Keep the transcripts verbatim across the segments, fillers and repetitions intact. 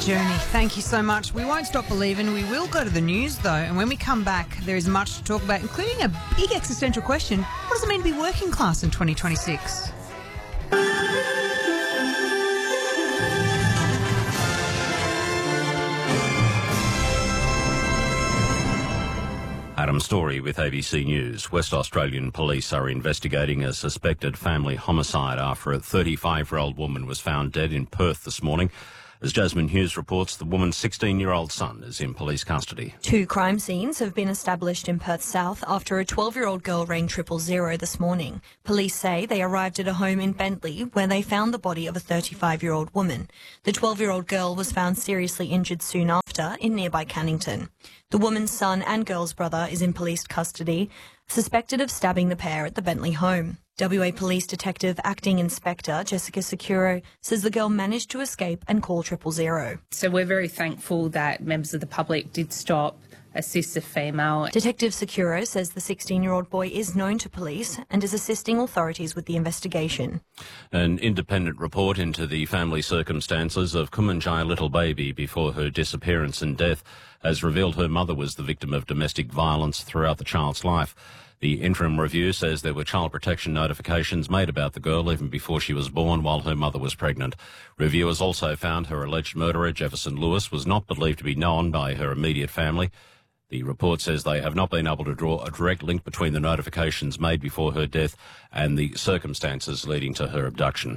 journey. Thank you so much. We won't stop believing. We will go to the news, though, and when we come back, there is much to talk about, including a big existential question. What does it mean to be working class in twenty twenty-six? Adam Story with A B C News. West Australian police are investigating a suspected family homicide after a thirty-five-year-old woman was found dead in Perth this morning. As Jasmine Hughes reports, the woman's sixteen-year-old son is in police custody. Two crime scenes have been established in Perth South after a twelve-year-old girl rang triple zero this morning. Police say they arrived at a home in Bentley where they found the body of a thirty-five-year-old woman. The twelve-year-old girl was found seriously injured soon after in nearby Cannington. The woman's son and girl's brother is in police custody, suspected of stabbing the pair at the Bentley home. W A Police Detective Acting Inspector Jessica Securo says the girl managed to escape and call triple zero. So we're very thankful that members of the public did stop, assist the female. Detective Securo says the sixteen-year-old boy is known to police and is assisting authorities with the investigation. An independent report into the family circumstances of Kumanjai Little Baby before her disappearance and death has revealed her mother was the victim of domestic violence throughout the child's life. The interim review says there were child protection notifications made about the girl even before she was born while her mother was pregnant. Reviewers also found her alleged murderer, Jefferson Lewis, was not believed to be known by her immediate family. The report says they have not been able to draw a direct link between the notifications made before her death and the circumstances leading to her abduction.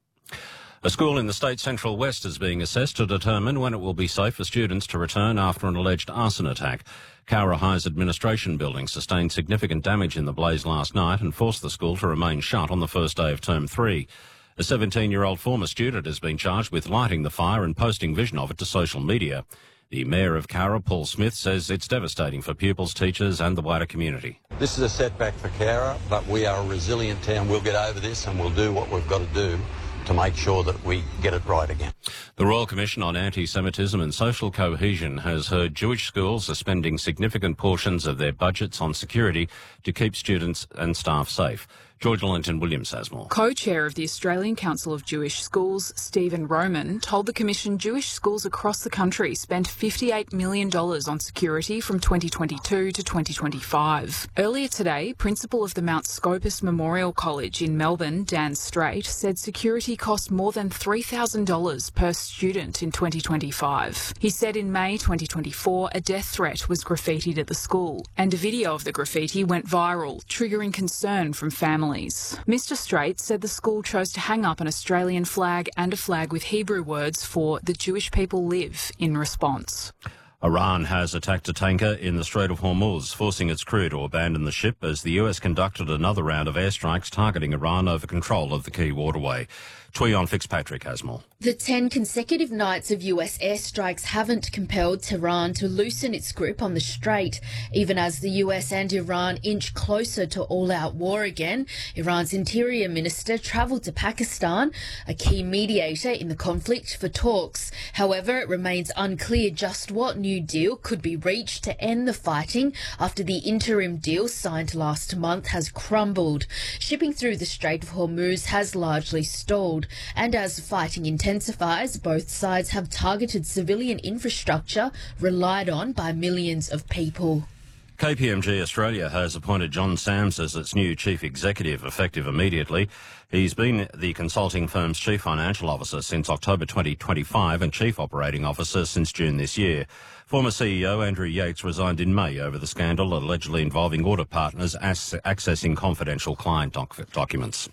A school in the state central west is being assessed to determine when it will be safe for students to return after an alleged arson attack. Cowra High's administration building sustained significant damage in the blaze last night and forced the school to remain shut on the first day of term three. A seventeen-year-old former student has been charged with lighting the fire and posting vision of it to social media. The Mayor of Cowra, Paul Smith, says it's devastating for pupils, teachers and the wider community. This is a setback for Cowra, but we are a resilient town. We'll get over this and we'll do what we've got to do to make sure that we get it right again. The Royal Commission on Anti-Semitism and Social Cohesion has heard Jewish schools are spending significant portions of their budgets on security to keep students and staff safe. George Linton-Williams has more. Co-chair of the Australian Council of Jewish Schools, Stephen Roman, told the Commission Jewish schools across the country spent fifty-eight million dollars on security from twenty twenty-two to twenty twenty-five. Earlier today, Principal of the Mount Scopus Memorial College in Melbourne, Dan Straight, said security cost more than three thousand dollars per student in twenty twenty-five. He said in May twenty twenty-four, a death threat was graffitied at the school, and a video of the graffiti went viral, triggering concern from families. Mister Straight said the school chose to hang up an Australian flag and a flag with Hebrew words for "the Jewish people live" in response. Iran has attacked a tanker in the Strait of Hormuz, forcing its crew to abandon the ship as the U S conducted another round of airstrikes targeting Iran over control of the key waterway. Tuyon Fitzpatrick has more. The ten consecutive nights of U S airstrikes haven't compelled Tehran to loosen its grip on the strait, even as the U S and Iran inch closer to all-out war again. Iran's interior minister travelled to Pakistan, a key mediator in the conflict, for talks. However, it remains unclear just what new deal could be reached to end the fighting after the interim deal signed last month has crumbled. Shipping through the Strait of Hormuz has largely stalled, and as fighting intensifies, both sides have targeted civilian infrastructure relied on by millions of people. K P M G Australia has appointed John Sams as its new chief executive, effective immediately. He's been the consulting firm's chief financial officer since October twenty twenty-five and chief operating officer since June this year. Former C E O Andrew Yates resigned in May over the scandal allegedly involving audit partners accessing confidential client doc- documents.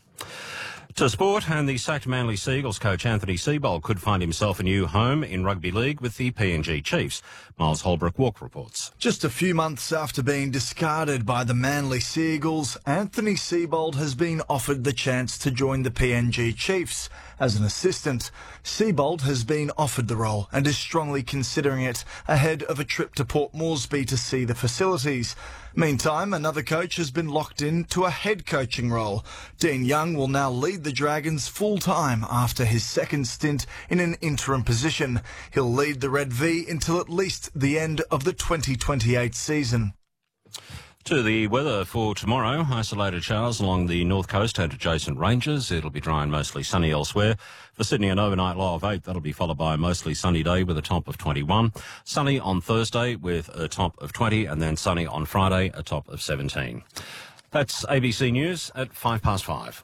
To sport, and the sacked Manly Seagulls coach Anthony Seibold could find himself a new home in rugby league with the P N G Chiefs. Miles Holbrook-Walk reports. Just a few months after being discarded by the Manly Seagulls, Anthony Seibold has been offered the chance to join the P N G Chiefs as an assistant. Seibold has been offered the role and is strongly considering it ahead of a trip to Port Moresby to see the facilities. Meantime, another coach has been locked in to a head coaching role. Dean Young will now lead the Dragons full-time after his second stint in an interim position. He'll lead the Red V until at least the end of the twenty twenty-eight season. To the weather for tomorrow, isolated showers along the north coast and adjacent ranges. It'll be dry and mostly sunny elsewhere. For Sydney, an overnight low of eight. That'll be followed by a mostly sunny day with a top of twenty-one. Sunny on Thursday with a top of twenty, and then sunny on Friday, a top of seventeen. That's A B C News at five past five.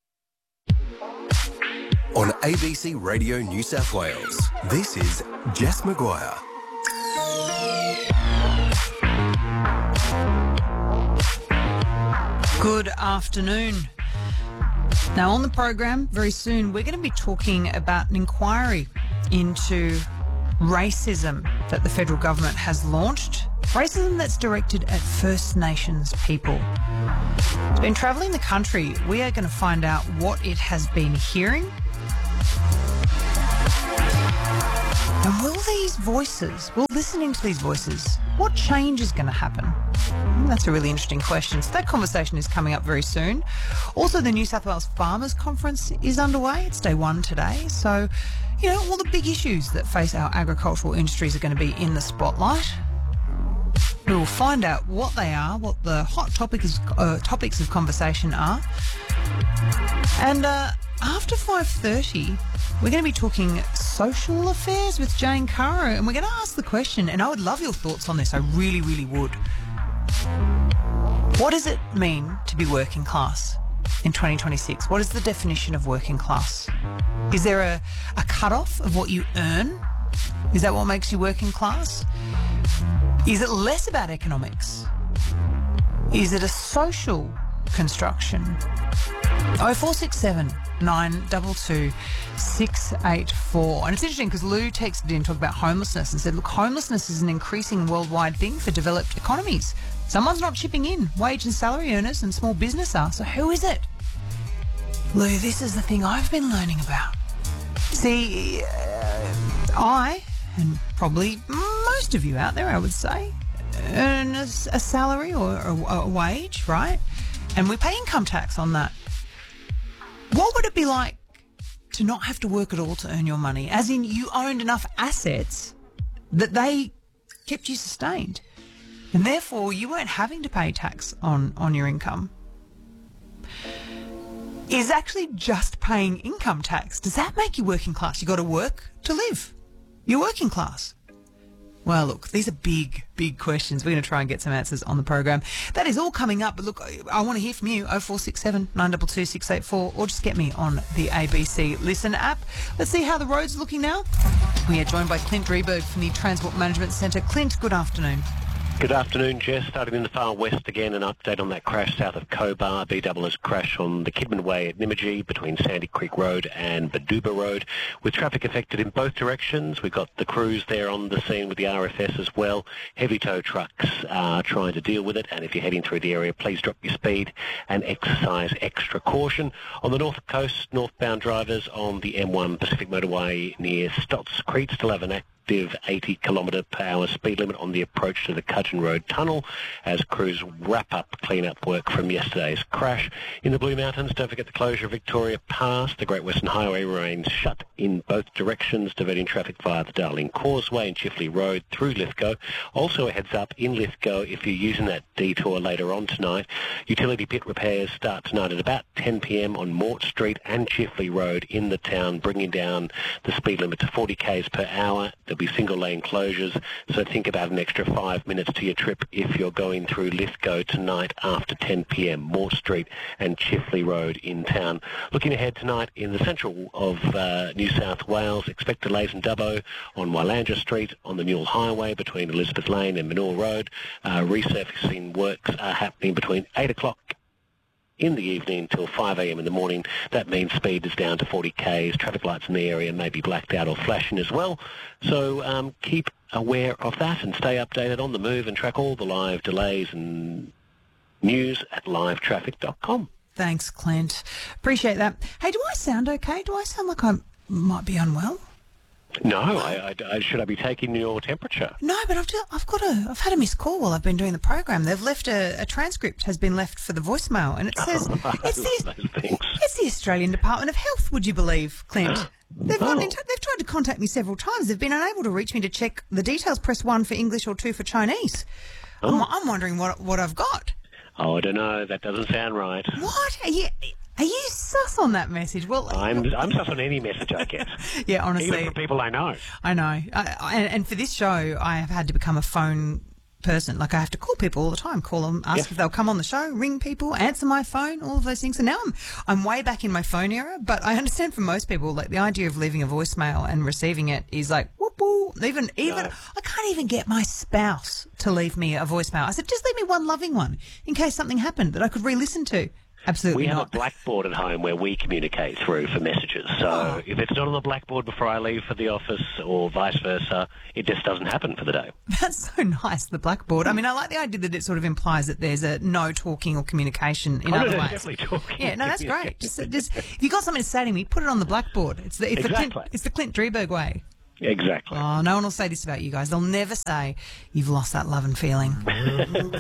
On A B C Radio New South Wales, this is Jess Maguire. Good afternoon. Now on the program, very soon, we're going to be talking about an inquiry into racism that the federal government has launched. Racism that's directed at First Nations people. It's been travelling the country. We are going to find out what it has been hearing. And will these voices, will listening to these voices, what change is going to happen? That's a really interesting question. So that conversation is coming up very soon. Also, the New South Wales Farmers Conference is underway. It's day one today. So, you know, all the big issues that face our agricultural industries are going to be in the spotlight. We will find out what they are, what the hot topic is, uh, topics of conversation are. And uh, after five thirty, we're going to be talking social affairs with Jane Caro, and we're going to ask the question, and I would love your thoughts on this, I really, really would. What does it mean to be working class in twenty twenty-six? What is the definition of working class? Is there a, a cut-off of what you earn? Is that what makes you working class? Is it less about economics? Is it a social construction? oh four six seven, nine two two, six eight four. And it's interesting because Lou texted in talking about homelessness and said, look, homelessness is an increasing worldwide thing for developed economies. Someone's not chipping in. Wage and salary earners and small business are. So who is it? Lou, this is the thing I've been learning about. See, uh, I, and probably most of you out there, I would say, earn a, a salary or a, a wage, right? And we pay income tax on that. What would it be like to not have to work at all to earn your money? As in, you owned enough assets that they kept you sustained. And therefore, you weren't having to pay tax on, on your income. Is actually just paying income tax, does that make you working class? You got to work to live. You're working class. Well, look, these are big, big questions. We're going to try and get some answers on the program. That is all coming up. But look, I want to hear from you. oh four six seven, nine two two, six eight four, or just get me on the A B C Listen app. Let's see how the road's looking now. We are joined by Clint Drieberg from the Transport Management Centre. Clint, good afternoon. Good afternoon, Jess. Starting in the far west again, an update on that crash south of Cobar. B double has crashed on the Kidman Way at Nymagee between Sandy Creek Road and Baduba Road, with traffic affected in both directions. We've got the crews there on the scene with the R F S as well. Heavy tow trucks are trying to deal with it, and if you're heading through the area, please drop your speed and exercise extra caution. On the north coast, northbound drivers on the M one Pacific Motorway near Stotts Creek still have an active eighty kilometre per hour speed limit on the approach to the Cudgeon Road Tunnel as crews wrap up clean-up work from yesterday's crash. In the Blue Mountains, don't forget the closure of Victoria Pass. The Great Western Highway remains shut in both directions, diverting traffic via the Darling Causeway and Chifley Road through Lithgow. Also a heads up in Lithgow, if you're using that detour later on tonight, utility pit repairs start tonight at about ten p m on Mort Street and Chifley Road in the town, bringing down the speed limit to forty k's per hour. There'll be single lane closures, so think about an extra five minutes to your trip if you're going through Lithgow tonight after ten p m Mort Street and Chifley Road in town. Looking ahead tonight in the central of uh, New South Wales, expect delays in Dubbo on Wylandra Street, on the Newell Highway between Elizabeth Lane and Manure Road. Uh, resurfacing works are happening between eight o'clock in the evening till five a m in the morning. That means speed is down to forty k's. Traffic lights in the area may be blacked out or flashing as well. So um, keep aware of that and stay updated on the move and track all the live delays and news at live traffic dot com. Thanks, Clint. Appreciate that. Hey, do I sound okay? Do I sound like I might be unwell? No, I, I, I, should I be taking your temperature? No, but I've, just, I've got a, I've had a missed call while I've been doing the program. They've left a, a transcript has been left for the voicemail, and it says it's the, it's the Australian Department of Health. Would you believe, Clint? They've, Oh. got in t- they've tried to contact me several times. They've been unable to reach me to check the details. Press one for English or two for Chinese. Oh. I'm, I'm wondering what what I've got. Oh, I don't know. That doesn't sound right. What? Are you, are you sus on that message? Well, I'm I'm sus on any message I get. Yeah, honestly. Even from people I know. I know. I, I, and for this show, I have had to become a phone person. Like, I have to call people all the time, call them, ask Yeah. if they'll come on the show, ring people, answer my phone, all of those things. So now I'm I'm way back in my phone era, but I understand for most people, like, the idea of leaving a voicemail and receiving it is like, whoop, whoop. Even, even, No. I can't even get my spouse to leave me a voicemail. I said, just leave me one loving one in case something happened that I could re-listen to. Absolutely We have not. a blackboard at home where we communicate through for messages. So Oh. if it's not on the blackboard before I leave for the office or vice versa, it just doesn't happen for the day. That's so nice, the blackboard. I mean, I like the idea that it sort of implies that there's a no talking or communication in Oh, no, other there's ways. definitely talking. Yeah, no, that's great. Just, just if you got something to say to me, put it on the blackboard. It's the it's the Exactly. Clint, it's the Clint Drieberg way. Exactly. Oh, no one will say this about you guys. They'll never say you've lost that love and feeling.